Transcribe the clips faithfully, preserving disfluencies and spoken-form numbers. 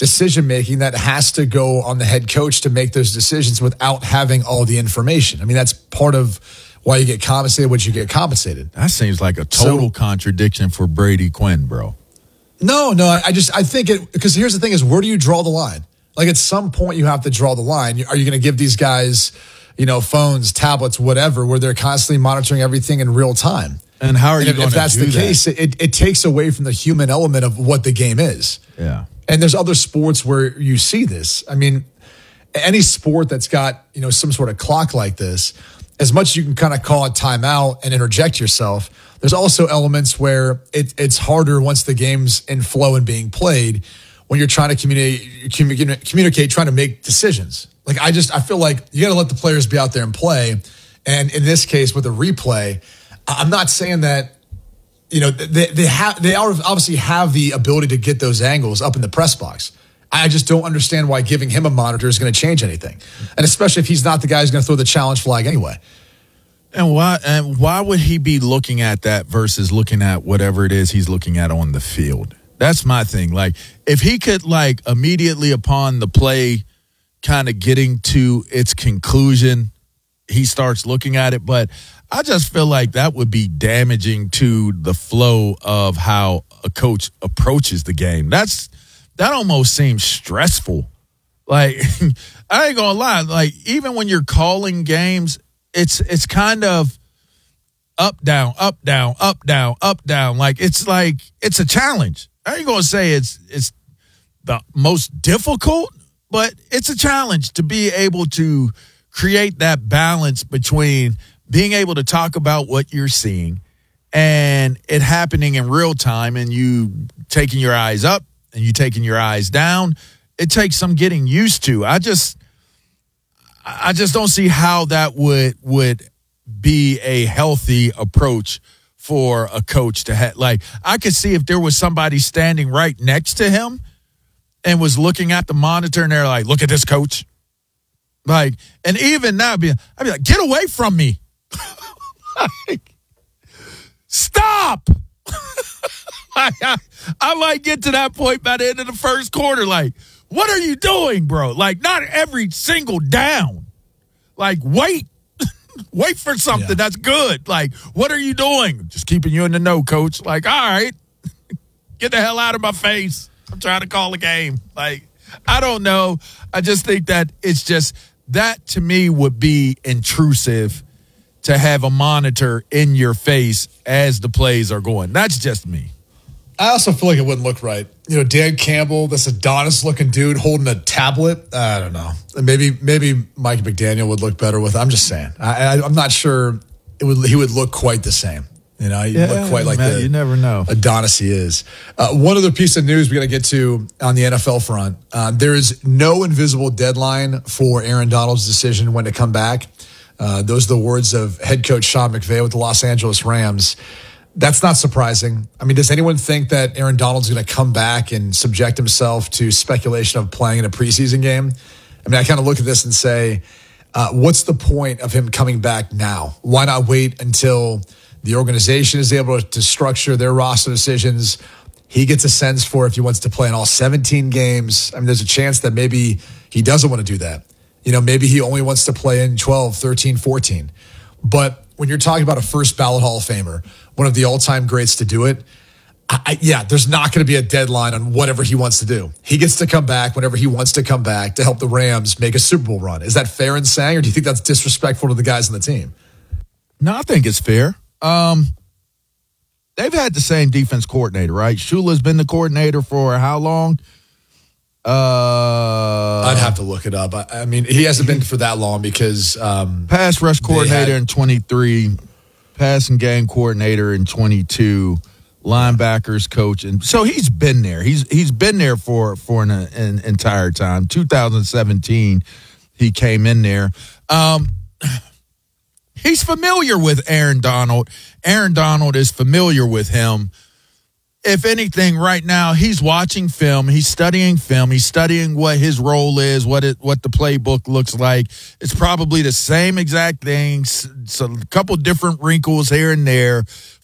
decision-making that has to go on the head coach to make those decisions without having all the information. I mean, that's part of why you get compensated what you get compensated. That seems like a total so, contradiction for Brady Quinn, bro. No, no, I just, I think it, because here's the thing is, where do you draw the line? Like at some point you have to draw the line. Are you going to give these guys, you know, phones, tablets, whatever, where they're constantly monitoring everything in real time? And how are you going to do that? If that's the case, it, it takes away from the human element of what the game is. Yeah. And there's other sports where you see this. I mean, any sport that's got, you know, some sort of clock like this, as much as you can kind of call it timeout and interject yourself, there's also elements where it, it's harder once the game's in flow and being played when you're trying to communicate, communicate, communicate, trying to make decisions. Like, I just, I feel like you got to let the players be out there and play. And in this case, with a replay, I'm not saying that, you know, they they have they obviously have the ability to get those angles up in the press box. I just don't understand why giving him a monitor is going to change anything, and especially if he's not the guy who's going to throw the challenge flag anyway. And why and why would he be looking at that versus looking at whatever it is he's looking at on the field? That's my thing. Like, if he could, like, immediately upon the play kind of getting to its conclusion, he starts looking at it. But I just feel like that would be damaging to the flow of how a coach approaches the game. That's that almost seems stressful. Like, I ain't gonna lie. Like, even when you're calling games, it's it's kind of up, down, up, down, up, down, up, down. Like, it's like it's a challenge. I ain't gonna say it's it's the most difficult, but it's a challenge to be able to create that balance between being able to talk about what you're seeing and it happening in real time and you taking your eyes up and you taking your eyes down. It takes some getting used to. I just, I just don't see how that would, would be a healthy approach for a coach to have. Like, I could see if there was somebody standing right next to him and was looking at the monitor and they're like, look at this, coach. Like, and even now I'd be, I'd be like, get away from me. Like, stop. I, I, I might get to that point by the end of the first quarter. Like, what are you doing, bro? Like, not every single down. Like, wait. Wait for something yeah. that's good. Like, what are you doing? Just keeping you in the know, coach. Like, all right. Get the hell out of my face. I'm trying to call a game. Like, I don't know. I just think that it's just, that to me would be intrusive to have a monitor in your face as the plays are going. That's just me. I also feel like it wouldn't look right. You know, Dan Campbell, this Adonis-looking dude holding a tablet. I don't know. Maybe maybe Mike McDaniel would look better with it. I'm just saying. I, I, I'm not sure it would. He would look quite the same. You know, he yeah, look quite like man, the you never know. Adonis he is. Uh, one other piece of news we got to get to on the N F L front. Uh, there is no invisible deadline for Aaron Donald's decision when to come back. Uh, those are the words of head coach Sean McVay with the Los Angeles Rams. That's not surprising. I mean, does anyone think that Aaron Donald's going to come back and subject himself to speculation of playing in a preseason game? I mean, I kind of look at this and say, uh, what's the point of him coming back now? Why not wait until the organization is able to structure their roster decisions? He gets a sense for if he wants to play in all seventeen games. I mean, there's a chance that maybe he doesn't want to do that. You know, maybe he only wants to play in twelve, thirteen, fourteen. But when you're talking about a first ballot Hall of Famer, one of the all-time greats to do it, I, I, yeah, there's not going to be a deadline on whatever he wants to do. He gets to come back whenever he wants to come back to help the Rams make a Super Bowl run. Is that fair in saying, or do you think that's disrespectful to the guys on the team? No, I think it's fair. Um, they've had the same defense coordinator, right? Shula's been the coordinator for how long? Uh, I'd have to look it up. I, I mean, he hasn't been for that long because um, pass rush coordinator had, in twenty-three, passing game coordinator in twenty-two, linebackers coach, and so he's been there. He's he's been there for for an, an entire time. two thousand seventeen, he came in there. Um, he's familiar with Aaron Donald. Aaron Donald is familiar with him. If anything, right now, he's watching film. He's studying film. He's studying what his role is, what it, what the playbook looks like. It's probably the same exact thing, so a couple different wrinkles here and there.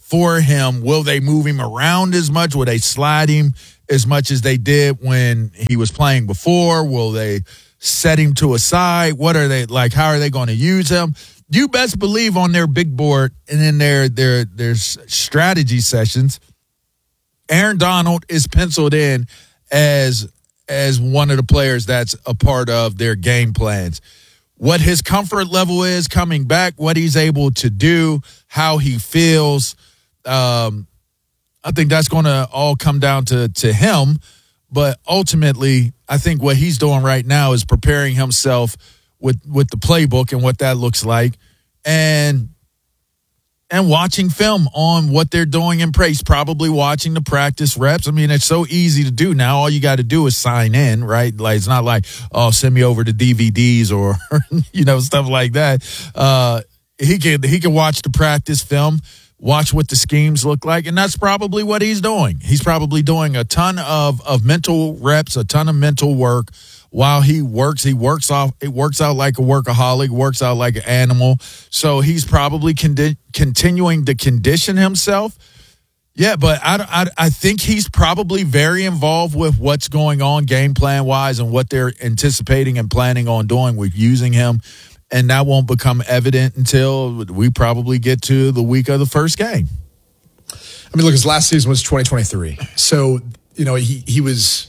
for him? Will they move him around as much? Will they slide him as much as they did when he was playing before? Will they set him to a side? What are they like? How are they going to use him? You best believe on their big board and in their their their strategy sessions, Aaron Donald is penciled in as as one of the players that's a part of their game plans. What his comfort level is coming back, what he's able to do, how he feels, um, I think that's going to all come down to to him. But ultimately, I think what he's doing right now is preparing himself with with the playbook and what that looks like, and and watching film on what they're doing in praise, probably watching the practice reps. I mean, it's so easy to do now. All you got to do is sign in, right? Like, it's not like, oh, send me over the D V Ds or, you know, stuff like that. Uh, he can, he can watch the practice film, watch what the schemes look like, and that's probably what he's doing. He's probably doing a ton of, of mental reps, a ton of mental work. While he works, he works off. It works out like a workaholic, works out like an animal. So he's probably con- continuing to condition himself. Yeah, but I, I, I think he's probably very involved with what's going on game plan wise and what they're anticipating and planning on doing with using him. And that won't become evident until we probably get to the week of the first game. I mean, look, his last season was twenty twenty-three. So, you know, he he was.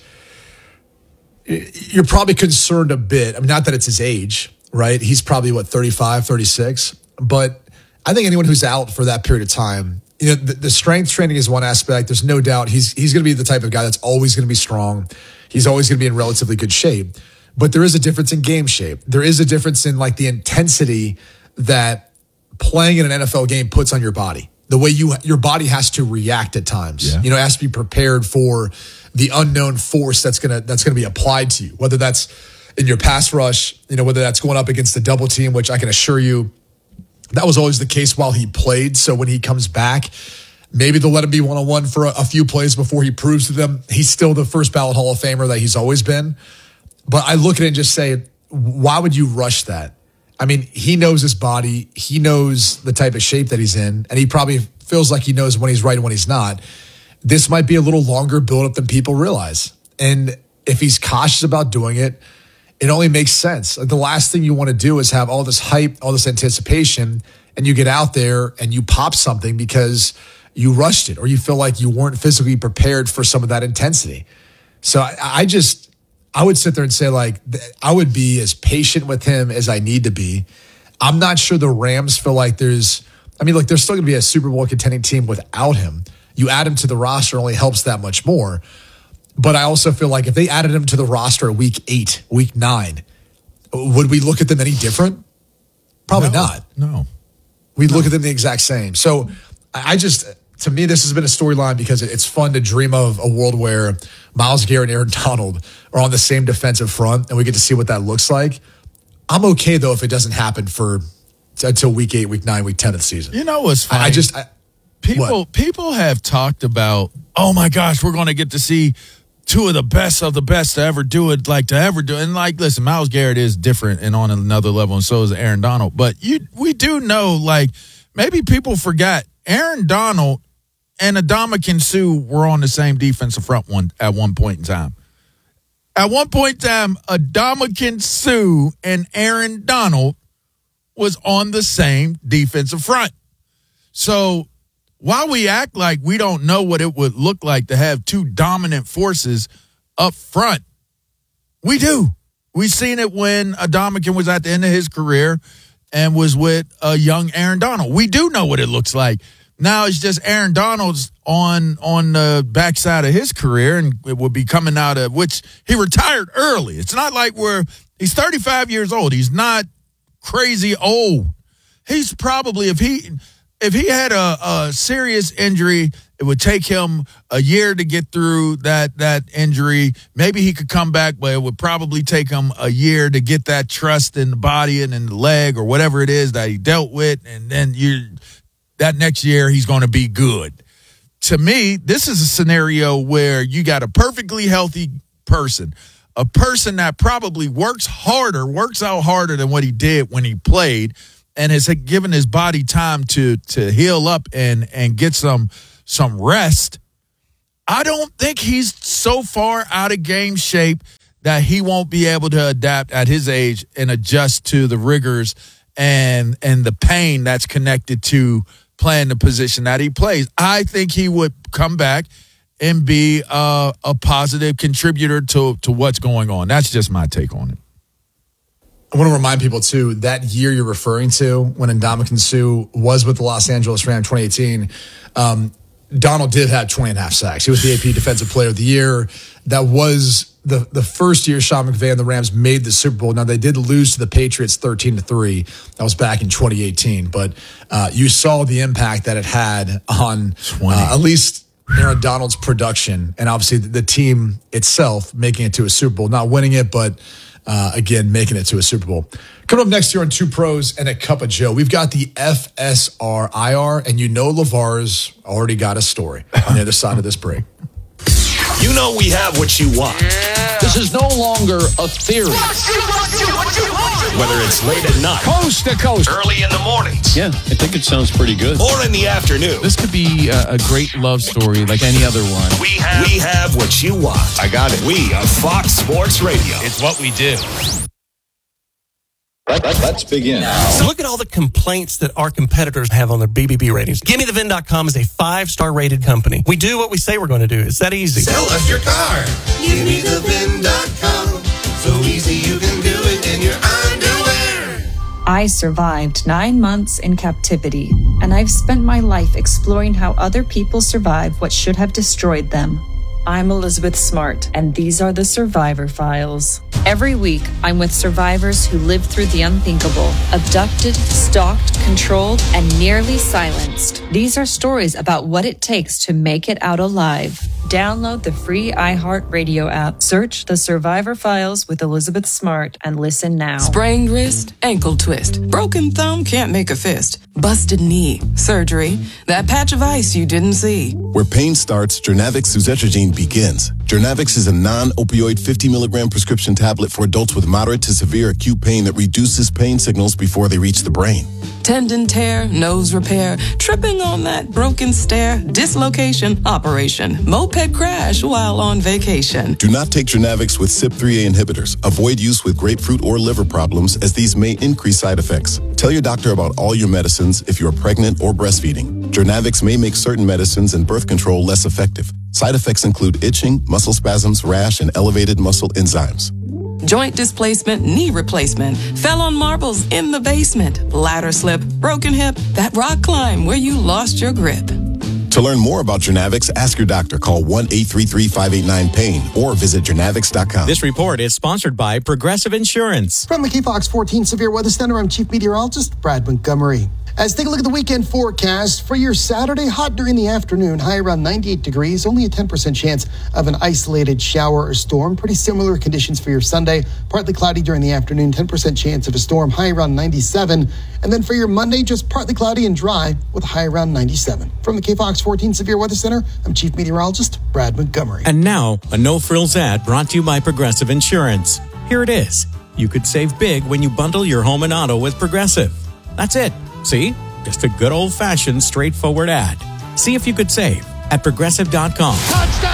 You're probably concerned a bit. I mean, not that it's his age, right? He's probably, what, thirty-five, thirty-six? But I think anyone who's out for that period of time, you know, the, the strength training is one aspect. There's no doubt he's he's going to be the type of guy that's always going to be strong. He's always going to be in relatively good shape. But there is a difference in game shape. There is a difference in, like, the intensity that playing in an N F L game puts on your body. The way you your body has to react at times. Yeah. You know, it has to be prepared for the unknown force that's gonna that's gonna be applied to you, whether that's in your pass rush, you know, whether that's going up against the double team, which I can assure you that was always the case while he played. So when he comes back, maybe they'll let him be one-on-one for a, a few plays before he proves to them he's still the first ballot Hall of Famer that he's always been. But I look at it and just say, why would you rush that? I mean, he knows his body. He knows the type of shape that he's in, and he probably feels like he knows when he's right and when he's not. This might be a little longer build-up than people realize. And if he's cautious about doing it, it only makes sense. The last thing you want to do is have all this hype, all this anticipation, and you get out there and you pop something because you rushed it or you feel like you weren't physically prepared for some of that intensity. So I, I just, I would sit there and say, like, I would be as patient with him as I need to be. I'm not sure the Rams feel like there's, I mean, look, there's still going to be a Super Bowl contending team without him. You add him to the roster only helps that much more. But I also feel like if they added him to the roster at week eight, week nine, would we look at them any different? Probably no, not. No. We'd no. look at them the exact same. So I just, to me, this has been a storyline because it's fun to dream of a world where Myles Garrett and Aaron Donald are on the same defensive front and we get to see what that looks like. I'm okay, though, if it doesn't happen for until week eight, week nine, week ten of the season. You know what's funny? I, I just... I, People what? people have talked about, oh my gosh, we're going to get to see two of the best of the best to ever do it, like to ever do it. And like, listen, Myles Garrett is different and on another level, and so is Aaron Donald. But you, we do know, like, maybe people forgot Aaron Donald and Ndamukong Suh were on the same defensive front one at one point in time. At one point in time, Ndamukong Suh and Aaron Donald was on the same defensive front. So while we act like we don't know what it would look like to have two dominant forces up front, we do. We've seen it when Ndamukong was at the end of his career and was with a young Aaron Donald. We do know what it looks like. Now it's just Aaron Donald's on on the backside of his career, and it will be coming out of which he retired early. It's not like we're he's thirty-five years old. He's not crazy old. He's probably if he. If he had a, a serious injury, it would take him a year to get through that that injury. Maybe he could come back, but it would probably take him a year to get that trust in the body and in the leg or whatever it is that he dealt with. And then you that next year he's going to be good. To me, this is a scenario where you got a perfectly healthy person, a person that probably works harder, works out harder than what he did when he played, and has given his body time to to heal up and and get some some rest, I don't think he's so far out of game shape that he won't be able to adapt at his age and adjust to the rigors and and the pain that's connected to playing the position that he plays. I think he would come back and be uh, a positive contributor to, to what's going on. That's just my take on it. I want to remind people, too, that year you're referring to when Ndamukong Suh was with the Los Angeles Rams twenty eighteen, um, Donald did have twenty and a half sacks. He was the A P Defensive Player of the Year. That was the, the first year Sean McVay and the Rams made the Super Bowl. Now, they did lose to the Patriots thirteen to three. That was back in twenty eighteen. But uh, you saw the impact that it had on uh, at least Aaron Donald's production and obviously the, the team itself making it to a Super Bowl. Not winning it, but Uh, again, making it to a Super Bowl. Coming up next year on Two Pros and a Cup of Joe, we've got the F S R I R, and you know LeVar's already got a story on the other side of this break. You know we have what you want. Yeah. This is no longer a theory. Whether it's late at night, coast to coast, early in the mornings. Yeah, I think it sounds pretty good. Or in the afternoon. This could be a, a great love story like any other one. We have, we have what you want. I got it. We are Fox Sports Radio. It's what we do. Let, let, let's begin. So look at all the complaints that our competitors have on their B B B ratings. Give Me The V I N dot com is a five-star rated company. We do what we say we're going to do. It's that easy. Sell us your car. Give Me The V I N dot com. So easy you can do it in your underwear. I survived nine months in captivity, and I've spent my life exploring how other people survive what should have destroyed them. I'm Elizabeth Smart, and these are the Survivor Files. Every week, I'm with survivors who lived through the unthinkable, abducted, stalked, controlled, and nearly silenced. These are stories about what it takes to make it out alive. Download the free iHeartRadio app, search The Survivor Files with Elizabeth Smart, and listen now. Sprained wrist, ankle twist, broken thumb, can't make a fist, busted knee, surgery, that patch of ice you didn't see. Where pain starts, Jernavix suzetrigine begins. Jernavix is a non-opioid fifty milligram prescription tablet for adults with moderate to severe acute pain that reduces pain signals before they reach the brain. Tendon tear, nose repair, tripping on that broken stair, dislocation, operation, moped crash while on vacation. Do not take Jernavix with C Y P three A inhibitors. Avoid use with grapefruit or liver problems, as these may increase side effects. Tell your doctor about all your medicines if you are pregnant or breastfeeding. Jernavix may make certain medicines and birth control less effective. Side effects include itching, muscle spasms, rash, and elevated muscle enzymes. Joint displacement, knee replacement, fell on marbles in the basement, ladder slip, broken hip, that rock climb where you lost your grip. To learn more about Jernavix, ask your doctor. Call one eight three three, five eight nine, pain or visit Jernavix dot com. This report is sponsored by Progressive Insurance. From the K Fox fourteen Severe Weather Center, I'm Chief Meteorologist Brad Montgomery. As take a look at the weekend forecast for your Saturday, hot during the afternoon, high around ninety-eight degrees, only a ten percent chance of an isolated shower or storm. Pretty similar conditions for your Sunday, partly cloudy during the afternoon, ten percent chance of a storm, high around ninety-seven. And then for your Monday, just partly cloudy and dry with a high around ninety-seven. From the K Fox fourteen Severe Weather Center, I'm Chief Meteorologist Brad Montgomery. And now, a no-frills ad brought to you by Progressive Insurance. Here it is. You could save big when you bundle your home and auto with Progressive. That's it. See? Just a good old-fashioned, straightforward ad. See if you could save at Progressive dot com.